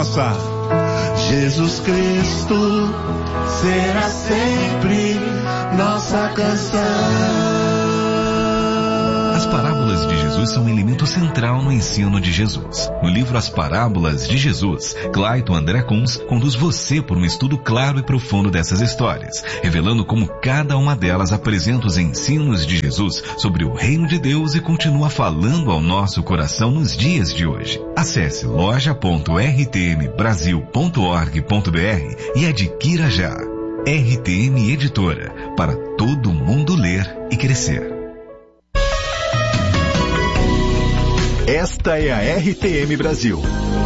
nossa. Jesus Cristo será sempre nossa canção. As parábolas de Jesus são um elemento central no ensino de Jesus. No livro As Parábolas de Jesus, Clayton André Kunz conduz você por um estudo claro e profundo dessas histórias, revelando como cada uma delas apresenta os ensinos de Jesus sobre o reino de Deus e continua falando ao nosso coração nos dias de hoje. Acesse loja.rtmbrasil.org.br e adquira já. RTM Editora, para todo mundo ler e crescer. Esta é a RTM Brasil.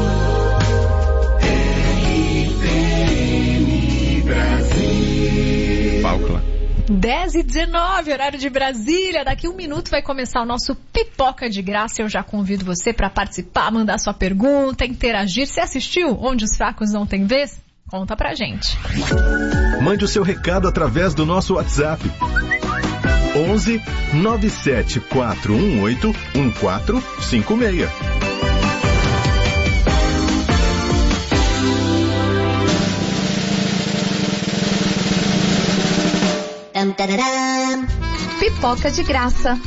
RTM Brasil. Fácula. 10h19, horário de Brasília. Daqui 1 minuto vai começar o nosso Pipoca de Graça. Eu já convido você para participar, mandar sua pergunta, interagir. Você assistiu Onde os Fracos Não Têm Vez? Conta pra gente. Mande o seu recado através do nosso WhatsApp. 11 97 418 1456. Pipoca de Graça.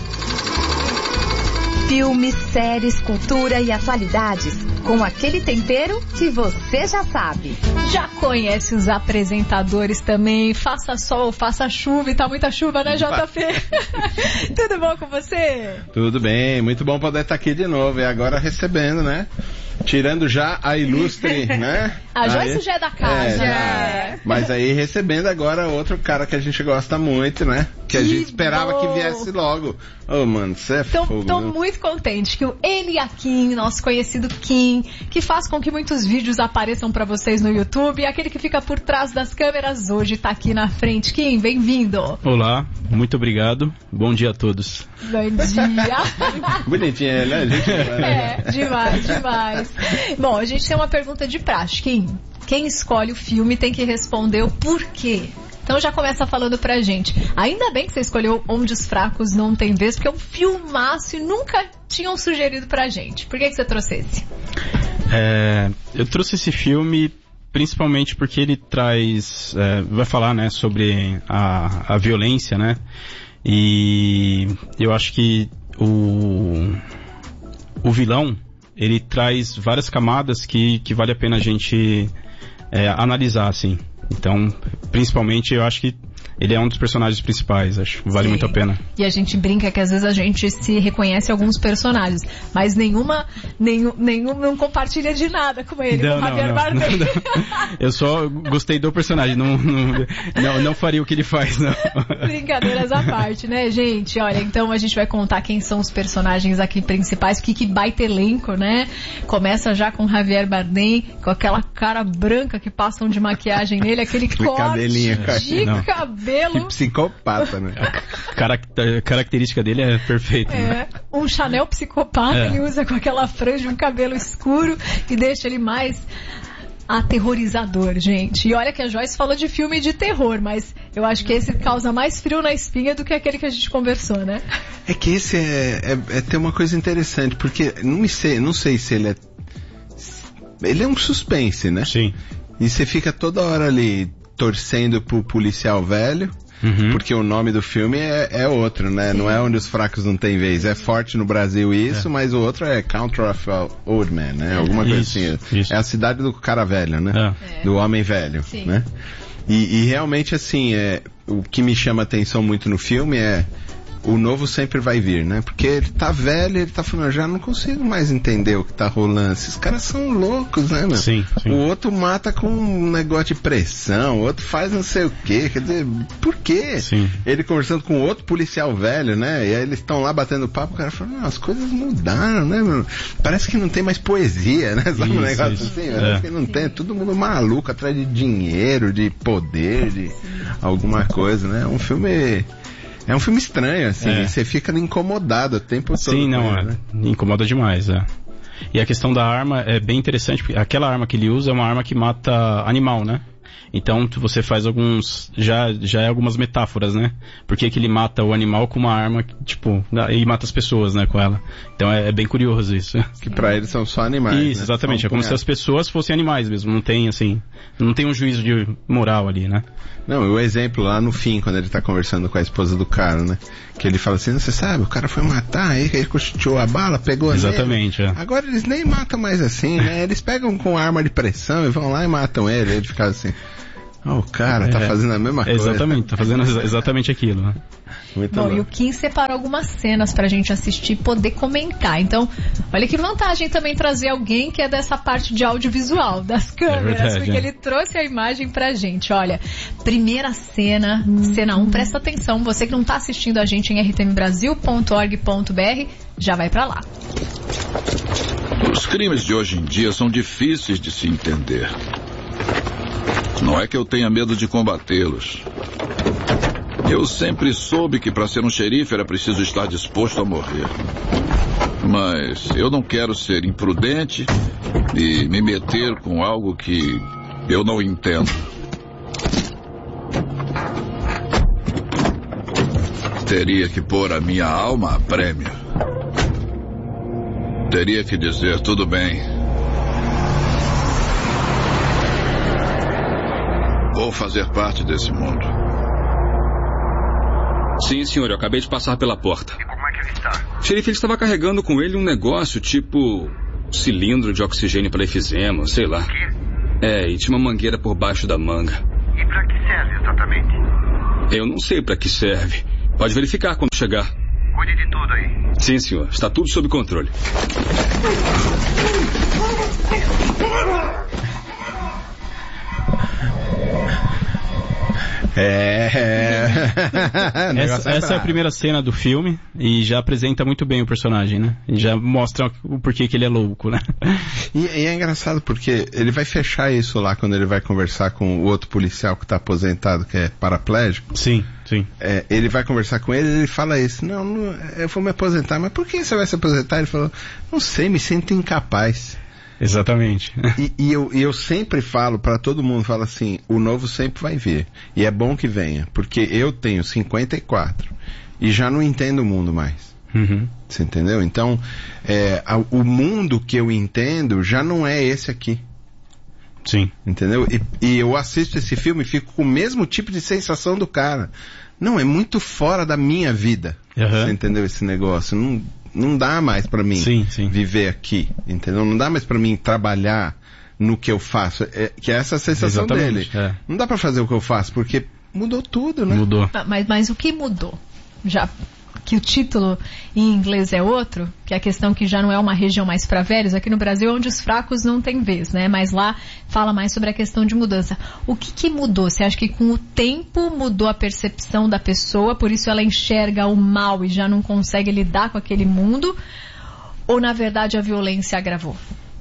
Filmes, séries, cultura e atualidades com aquele tempero que você já sabe. Já conhece os apresentadores também? Faça sol, faça chuva, e tá muita chuva, né, JP? Tudo bom com você? Tudo bem, muito bom poder estar aqui de novo. E agora recebendo, né? Tirando já a ilustre, né? A Joyce já é da casa. Mas aí recebendo agora outro cara que a gente gosta muito, né? Que a gente esperava que viesse logo. Oh, mano, você é fogo. Tô muito contente que o Eliakim, nosso conhecido Kim, que faz com que muitos vídeos apareçam pra vocês no YouTube, aquele que fica por trás das câmeras, hoje tá aqui na frente. Kim, bem-vindo. Olá, muito obrigado. Bom dia a todos. Bom dia. Bonitinha, né, gente? Demais. Bom, a gente tem uma pergunta de praxe, Kim. Quem escolhe o filme tem que responder o porquê. Então já começa falando pra gente. Ainda bem que você escolheu Onde os Fracos Não Têm Vez, porque é um filmaço e nunca tinham sugerido pra gente. Por que você trouxe esse? Eu trouxe esse filme principalmente porque ele traz... vai falar, né, sobre a violência, né? E eu acho que o vilão, ele traz várias camadas que vale a pena a gente analisar, assim. Então, principalmente, eu acho que ele é um dos personagens principais, acho. Vale muito a pena. E a gente brinca que às vezes a gente se reconhece alguns personagens, mas nenhum não compartilha de nada com ele, com o Javier Bardem. Não. Eu só gostei do personagem, não faria o que ele faz, não. Brincadeiras à parte, né, gente? Olha, então a gente vai contar quem são os personagens aqui principais, que baita elenco, né? Começa já com Javier Bardem, com aquela cara branca que passam de maquiagem nele, aquele corte de cabelo. Que psicopata, né? A característica dele é perfeita. Né? Um Chanel psicopata, ele usa com aquela franja, um cabelo escuro, que deixa ele mais aterrorizador, gente. E olha que a Joyce falou de filme de terror, mas eu acho que esse causa mais frio na espinha do que aquele que a gente conversou, né? É que esse tem uma coisa interessante, porque não sei se ele é um suspense, né? Sim. E você fica toda hora ali torcendo pro policial velho, porque o nome do filme é outro, né? Sim. Não é Onde os Fracos Não Têm Vez. É forte no Brasil isso, mas o outro é Country of Old Men, né? Alguma coisa assim. Isso. É a cidade do cara velho, né? Do homem velho, né? E realmente, assim, o que me chama atenção muito no filme é o novo sempre vai vir, né? Porque ele tá velho, ele tá falando, eu já não consigo mais entender o que tá rolando. Esses caras são loucos, né, meu? Sim. O outro mata com um negócio de pressão, o outro faz não sei o quê. Quer dizer, por quê? Sim. Ele conversando com outro policial velho, né? E aí eles estão lá batendo papo, o cara fala, não, as coisas mudaram, né, meu? Parece que não tem mais poesia, né? Sabe um negócio assim? Parece que não tem, é todo mundo maluco atrás de dinheiro, de poder, de alguma coisa, né? É um filme estranho, assim, você fica incomodado o tempo todo. Sim, né? Incomoda demais, E a questão da arma é bem interessante, porque aquela arma que ele usa é uma arma que mata animal, né? Então você faz já é algumas metáforas, né? Porque que ele mata o animal com uma arma, tipo, e mata as pessoas, né, com ela. Então é bem curioso isso. Que pra eles são só animais. Isso, né? exatamente. É como se as pessoas fossem animais mesmo. Não tem, assim, não tem um juízo de moral ali, né? Não, o exemplo lá no fim, quando ele tá conversando com a esposa do cara, né? Que ele fala assim, você sabe, o cara foi matar, aí ele cochichou a bala, pegou exatamente, nele. Agora eles nem matam mais assim, né? Eles pegam com arma de pressão e vão lá e matam ele. Ele fica assim, o cara tá fazendo a mesma coisa. Exatamente, tá fazendo exatamente aquilo, né? Muito bom. E o Kim separou algumas cenas pra gente assistir e poder comentar. Então, olha que vantagem também trazer alguém que é dessa parte de audiovisual, das câmeras, porque ele trouxe a imagem pra gente. Olha, primeira cena, cena 1, presta atenção, você que não tá assistindo a gente em rtmbrasil.org.br, já vai pra lá. Os crimes de hoje em dia são difíceis de se entender. Não é que eu tenha medo de combatê-los. Eu sempre soube que para ser um xerife era preciso estar disposto a morrer. Mas eu não quero ser imprudente e me meter com algo que eu não entendo. Teria que pôr a minha alma a prêmio. Teria que dizer, tudo bem. Vou fazer parte desse mundo. Sim, senhor, eu acabei de passar pela porta. E como é que ele está? O xerife, ele estava carregando com ele um negócio tipo cilindro de oxigênio para efizema, sei lá. O quê? E tinha uma mangueira por baixo da manga. E para que serve exatamente? Eu não sei para que serve. Pode verificar quando chegar. Cuide de tudo aí. Sim, senhor, está tudo sob controle. Essa é a primeira cena do filme e já apresenta muito bem o personagem, né? E já mostra o porquê que ele é louco, né? E é engraçado porque ele vai fechar isso lá quando ele vai conversar com o outro policial que tá aposentado, que é paraplégico. Sim, sim. Ele vai conversar com ele e ele fala isso, não, eu vou me aposentar, mas por que você vai se aposentar? Ele falou, não sei, me sinto incapaz. Exatamente. E eu sempre falo pra todo mundo, falo assim, o novo sempre vai vir. E é bom que venha, porque eu tenho 54 e já não entendo o mundo mais. Uhum. Você entendeu? Então, o mundo que eu entendo já não é esse aqui. Sim. Entendeu? E eu assisto esse filme e fico com o mesmo tipo de sensação do cara. Não, é muito fora da minha vida. Uhum. Você entendeu esse negócio? Não dá mais pra mim viver aqui, entendeu? Não dá mais pra mim trabalhar no que eu faço, que é essa a sensação dele. Não dá pra fazer o que eu faço, porque mudou tudo, né? Mudou. Mas o que mudou? Já que o título em inglês é outro, que é a questão que já não é uma região mais para velhos, aqui no Brasil onde os fracos não têm vez, né? Mas lá fala mais sobre a questão de mudança. O que mudou? Você acha que com o tempo mudou a percepção da pessoa, por isso ela enxerga o mal e já não consegue lidar com aquele mundo? Ou na verdade a violência agravou?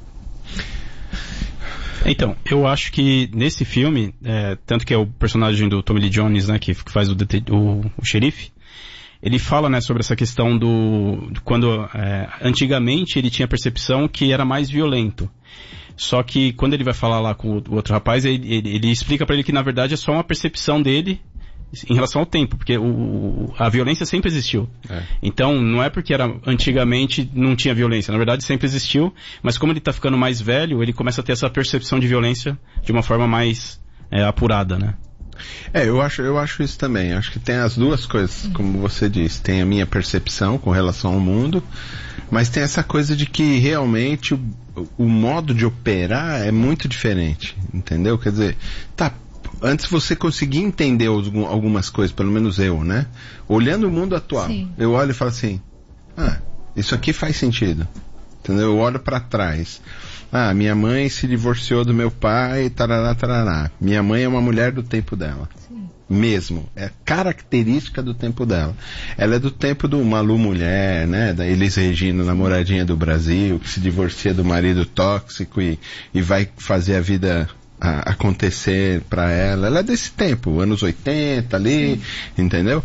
Então, eu acho que nesse filme, tanto que é o personagem do Tommy Lee Jones, né, que faz o xerife, ele fala, né, sobre essa questão quando antigamente ele tinha a percepção que era mais violento. Só que quando ele vai falar lá com o outro rapaz, ele explica pra ele que na verdade é só uma percepção dele em relação ao tempo, porque a violência sempre existiu. Então não é porque antigamente não tinha violência, na verdade sempre existiu, mas como ele tá ficando mais velho, ele começa a ter essa percepção de violência de uma forma mais apurada, né? Eu acho isso também. Acho que tem as duas coisas, como você disse. Tem a minha percepção com relação ao mundo, mas tem essa coisa de que realmente o modo de operar é muito diferente, entendeu? Quer dizer, antes você conseguia entender algumas coisas, pelo menos eu, né? Olhando o mundo atual, eu olho e falo assim, isso aqui faz sentido, entendeu? Eu olho pra trás. Minha mãe se divorciou do meu pai, tarará, tarará. Minha mãe é uma mulher do tempo dela. Sim. Mesmo. É característica do tempo dela. Ela é do tempo do Malu Mulher, né? Da Elis Regina, namoradinha do Brasil, que se divorcia do marido tóxico e vai fazer a vida acontecer pra ela. Ela é desse tempo, anos 80 ali, entendeu?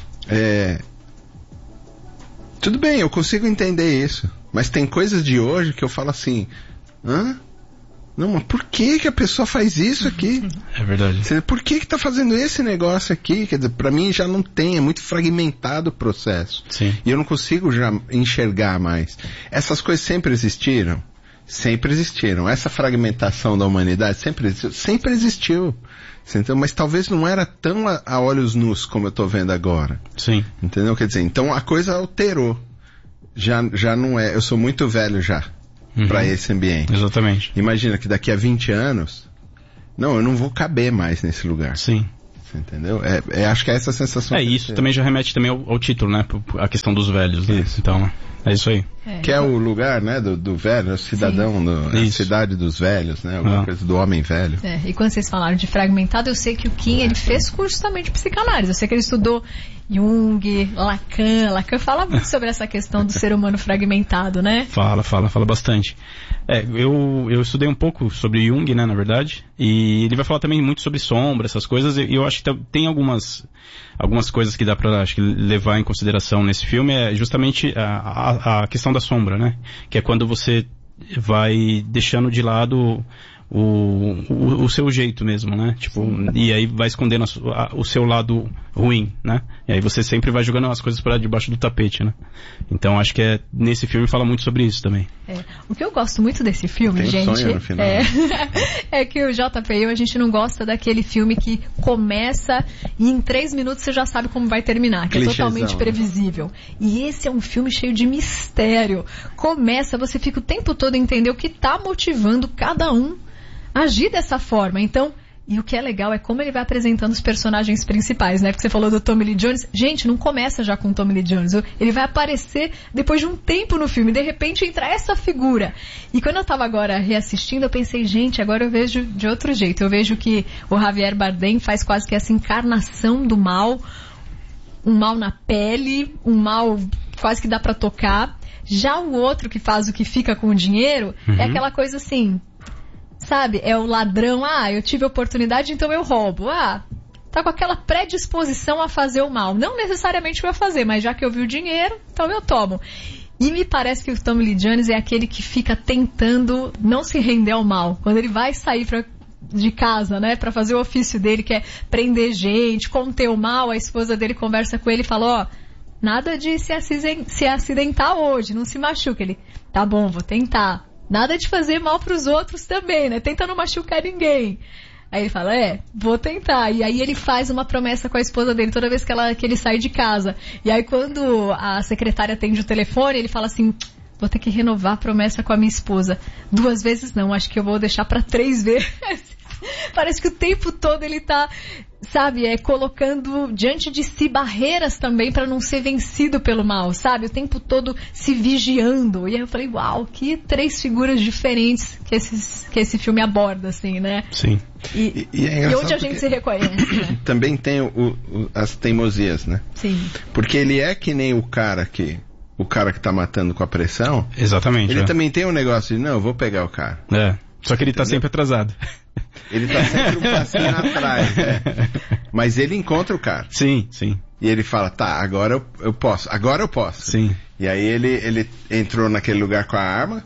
Tudo bem, eu consigo entender isso. Mas tem coisas de hoje que eu falo assim, Não, mas por que a pessoa faz isso aqui? É verdade. Por que tá fazendo esse negócio aqui? Quer dizer, pra mim já não tem, é muito fragmentado o processo. Sim. E eu não consigo já enxergar mais. Essas coisas sempre existiram? Sempre existiram. Essa fragmentação da humanidade sempre existiu? Sempre existiu. Entendeu? Mas talvez não era tão a olhos nus como eu tô vendo agora. Sim. Entendeu? Quer dizer, então a coisa alterou. Já não é, eu sou muito velho já. Para esse ambiente. Exatamente. Imagina que daqui a 20 anos, eu não vou caber mais nesse lugar. Sim. Você entendeu? Acho que é essa sensação. Isso também já remete também ao título, né? A questão dos velhos. Né? Isso. Então, é isso aí. Que é o lugar, né, do velho, o cidadão, a cidade dos velhos, né? Alguma coisa do homem velho. E quando vocês falaram de fragmentado, eu sei que o Kim, ele fez curso também de psicanálise. Eu sei que ele estudou Jung, Lacan. Lacan fala muito sobre essa questão do ser humano fragmentado, né? Fala bastante. Eu estudei um pouco sobre Jung, né, na verdade, e ele vai falar também muito sobre sombra, essas coisas, e eu acho que tem algumas coisas que dá pra, acho que, levar em consideração nesse filme, é justamente a questão da sombra, né, que é quando você vai deixando de lado o seu jeito mesmo, né? Tipo, e aí vai escondendo o seu lado ruim, né? E aí você sempre vai jogando as coisas para debaixo do tapete, né? Então acho que nesse filme fala muito sobre isso também. O que eu gosto muito desse filme, gente, sonho no final. é que o JP e eu, a gente não gosta daquele filme que começa e em 3 minutos você já sabe como vai terminar, que Clichêzão, é totalmente previsível. E esse é um filme cheio de mistério. Começa, você fica o tempo todo a entender o que tá motivando cada um agir dessa forma. Então, e o que é legal é como ele vai apresentando os personagens principais, né? Porque você falou do Tommy Lee Jones. Gente, não começa já com o Tommy Lee Jones. Ele vai aparecer depois de um tempo no filme. De repente entra essa figura. E quando eu tava agora reassistindo, eu pensei, gente, agora eu vejo de outro jeito. Eu vejo que o Javier Bardem faz quase que essa encarnação do mal. Um mal na pele, um mal quase que dá pra tocar. Já o outro que faz o que fica com o dinheiro, é aquela coisa assim... Sabe, é o ladrão, eu tive oportunidade, então eu roubo. Tá com aquela predisposição a fazer o mal. Não necessariamente vai fazer, mas já que eu vi o dinheiro, então eu tomo. E me parece que o Tommy Lee Jones é aquele que fica tentando não se render ao mal. Quando ele vai sair de casa, né, pra fazer o ofício dele, que é prender gente, conter o mal, a esposa dele conversa com ele e fala, nada de se acidentar hoje, não se machuca. Ele, tá bom, vou tentar. Nada de fazer mal pros outros também, né? Tenta não machucar ninguém. Aí ele fala, vou tentar. E aí ele faz uma promessa com a esposa dele toda vez que ele sai de casa. E aí quando a secretária atende o telefone, ele fala assim, vou ter que renovar a promessa com a minha esposa. 2 vezes não, acho que eu vou deixar pra 3 vezes. Parece que o tempo todo ele tá, sabe, colocando diante de si barreiras também para não ser vencido pelo mal, sabe? O tempo todo se vigiando. E aí eu falei, uau, que 3 figuras diferentes que esse filme aborda, assim, né? Sim. E onde a gente se reconhece, né? Também tem as teimosias, né? Sim. Porque ele é que nem o cara que tá matando com a pressão. Exatamente. Ele também tem um negócio de, não, eu vou pegar o cara. Só que ele tá sempre atrasado. Ele tá sempre um passinho atrás, né? Mas ele encontra o cara. Sim, sim. E ele fala, tá, agora eu posso. Sim. E aí ele entrou naquele lugar com a arma.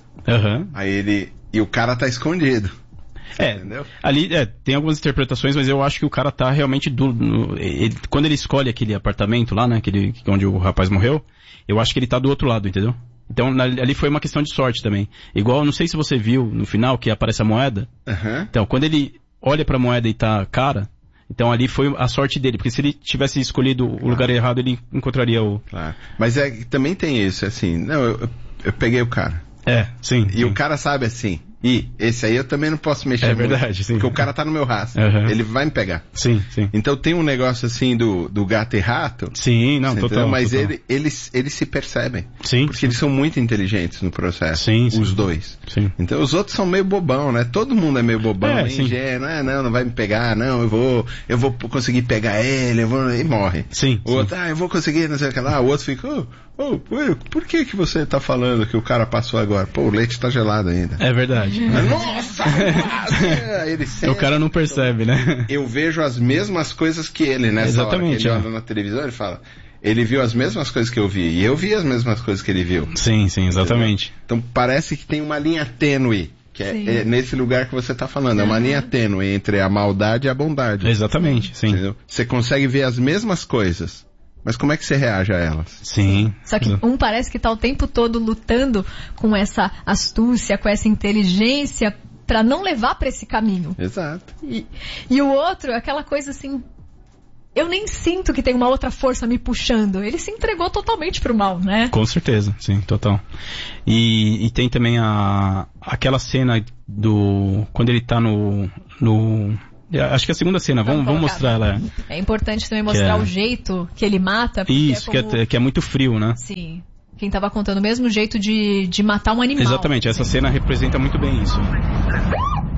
Aí e o cara tá escondido. Entendeu? Ali tem algumas interpretações, mas eu acho que o cara tá realmente quando ele escolhe aquele apartamento lá, né, onde o rapaz morreu, eu acho que ele tá do outro lado, entendeu? Então ali foi uma questão de sorte também. Igual, não sei se você viu no final que aparece a moeda. Então, quando ele olha pra moeda e tá cara, então ali foi a sorte dele, porque se ele tivesse escolhido o lugar errado, ele encontraria o... Claro. Mas também tem isso, assim, não, eu peguei o cara. Sim. E o cara sabe assim, esse aí eu também não posso mexer muito, verdade, sim. Porque o cara tá no meu rastro, ele vai me pegar. Sim, sim. Então tem um negócio assim do gato e rato. Sim, não, total. Mas total. eles se percebem. Sim. Porque eles são muito inteligentes no processo. Sim, os dois. Sim. Então os outros são meio bobão, né? Todo mundo é meio bobão, ingênuo. Não vai me pegar, não, eu vou conseguir pegar ele, e morre. Sim. O outro, eu vou conseguir, não sei o que lá. O outro fica, por que você tá falando que o cara passou agora? Pô, o leite tá gelado ainda. É verdade. Nossa! O cara não percebe, né? Eu vejo as mesmas coisas que ele, né? Exatamente. Ele olha na televisão, ele fala, ele viu as mesmas coisas que eu vi, e eu vi as mesmas coisas que ele viu. Sim, exatamente. Então parece que tem uma linha tênue Que é nesse lugar que você tá falando. É uma linha tênue entre a maldade e a bondade. Exatamente, sim. Entendeu? Você consegue ver as mesmas coisas, mas como é que você reage a elas? Sim. Só que um parece que tá o tempo todo lutando com essa astúcia, com essa inteligência, pra não levar pra esse caminho. Exato. E o outro é aquela coisa assim... Eu nem sinto que tem uma outra força me puxando. Ele se entregou totalmente pro mal, né? Com certeza, sim, total. E tem também aquela cena quando ele tá no acho que é a segunda cena, vamos mostrar ela. É importante também mostrar o jeito que ele mata. Isso, que é muito frio, né? Sim. Quem tava contando o mesmo jeito de matar um animal. Exatamente, essa cena representa muito bem isso.